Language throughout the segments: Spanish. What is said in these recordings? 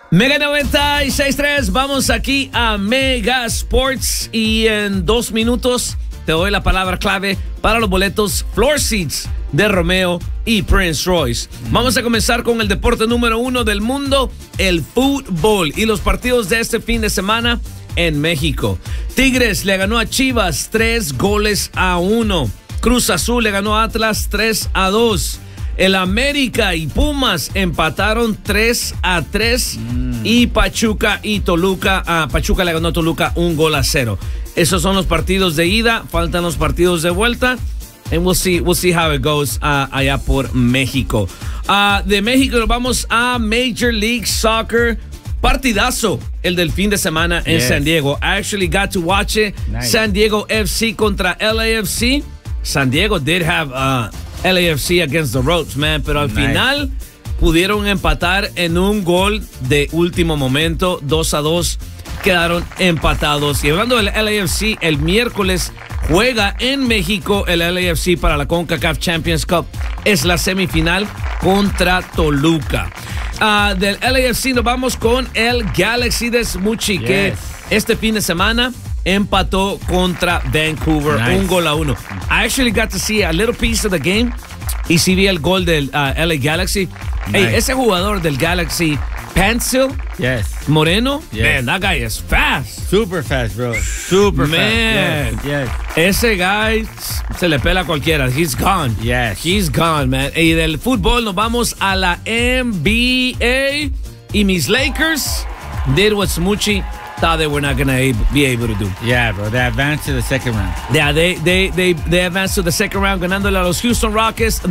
Mega 96.3, vamos aquí a Mega Sports y en 2 minutos te doy la palabra clave para los boletos Floor Seats de Romeo y Prince Royce. Vamos a comenzar con el deporte número 1 del mundo, el fútbol y los partidos de este fin de semana en México. Tigres le ganó a Chivas 3-1. Cruz Azul le ganó a Atlas 3-2. El América y Pumas empataron 3-3 y Pachuca y Toluca, Pachuca le ganó a Toluca 1-0. Esos son los partidos de ida, faltan los partidos de vuelta. And we'll see how it goes allá por México. De México nos vamos a Major League Soccer. Partidazo el del fin de semana en San Diego. I actually got to watch it. Nice. San Diego FC contra LAFC. San Diego did have LAFC against the ropes, man, pero al final pudieron empatar en un gol de último momento, 2-2, quedaron empatados. Y hablando del LAFC, el miércoles juega en México el LAFC para la CONCACAF Champions Cup. Es la semifinal contra Toluca. Del LAFC nos vamos con el Galaxy de Smuchi, que este fin de semana empató contra Vancouver, 1-1. I actually got to see a little piece of the game y sí vi el gol del LA Galaxy. Hey, ese jugador del Galaxy, Pencil Moreno, man, that guy is fast. Super fast, bro. Super fast. Yes. Ese guy se le pela a cualquiera. He's gone. Yes. He's gone, man. Y del fútbol nos vamos a la NBA y mis Lakers did what Smuchi thought they were not going to be able to do. Yeah, bro. They advanced to the second round. Yeah, they advanced to the second round ganándole a los Houston Rockets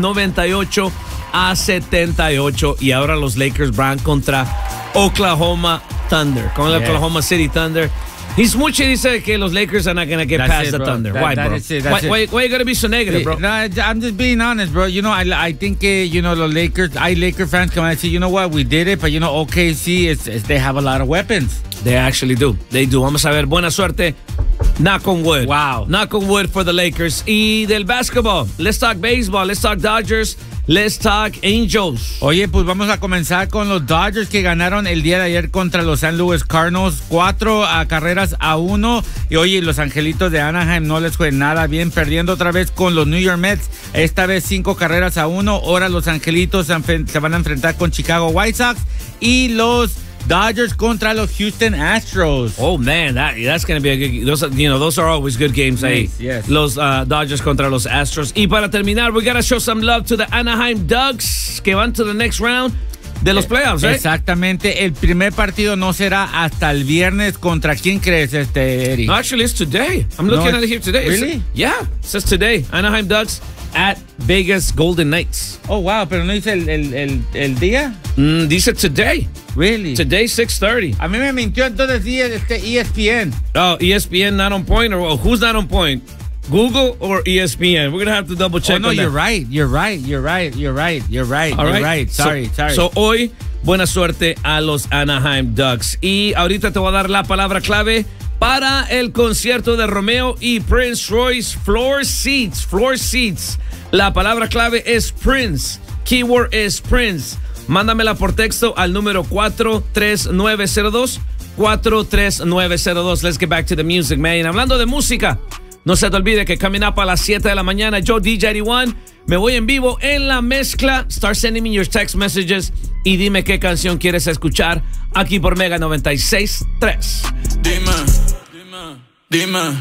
98-78. Y ahora los Lakers van contra Oklahoma Thunder. Con el Oklahoma City Thunder. He's mucho dice que los Lakers are not going to get past the Thunder. Why, bro? Why you got to be so negative, bro? No, I'm just being honest, bro. You know, I think, the Lakers, Laker fans come out and say, you know what, we did it, but, OKC, they have a lot of weapons. They actually do. They do. Vamos a ver. Buena suerte. Knock on wood. Wow. Knock on wood for the Lakers. Y del basketball. Let's talk baseball. Let's talk Dodgers. Let's talk Angels. Oye, pues vamos a comenzar con los Dodgers que ganaron el día de ayer contra los St. Louis Cardinals 4-1. Y oye, los Angelitos de Anaheim no les fue nada bien, perdiendo otra vez con los New York Mets. Esta vez 5-1. Ahora los Angelitos se van a enfrentar con Chicago White Sox y los Dodgers contra los Houston Astros. Oh man, that's going to be a good. Those are always good games. Yes. Los Dodgers contra los Astros. Y para terminar, we gotta show some love to the Anaheim Ducks que van to the next round de los playoffs, right? Exactamente. El primer partido no será hasta el viernes. ¿Contra quién crees, Eric? No, actually, it's today. I'm looking at it here today. Really? It says today. Anaheim Ducks at Vegas Golden Knights. Oh, wow, pero no dice el día. Dice today. Really? Today, 6:30. A mí me mintió entonces ESPN. Oh, ESPN not on point, or who's not on point? Google or ESPN? We're going to have to double check. Oh, no, you're right. All right. Sorry. So hoy, buena suerte a los Anaheim Ducks. Y ahorita te voy a dar la palabra clave para el concierto de Romeo y Prince Royce, Floor Seats. La palabra clave es Prince. Keyword es Prince. Mándamela por texto al número 43902. 43902. Let's get back to the music, man. Hablando de música, no se te olvide que coming up a las 7 de la mañana, yo, DJ 81, me voy en vivo en la mezcla. Start sending me your text messages y dime qué canción quieres escuchar aquí por Mega 96.3. Dime.